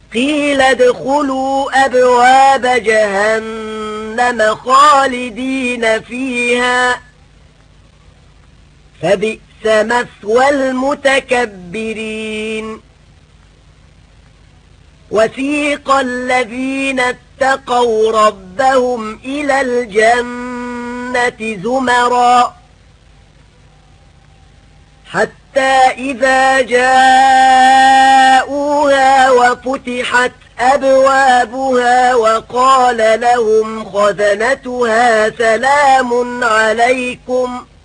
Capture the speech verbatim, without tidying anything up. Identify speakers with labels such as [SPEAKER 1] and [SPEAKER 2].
[SPEAKER 1] قيل ادخلوا أبواب جهنم خالدين فيها فبئس مثوى المتكبرين. وسيق الذين اتقوا ربهم إلى الجنة زمرا حتى إذا جاءوها وفتحت أبوابها وقال لهم خزنتها سلام عليكم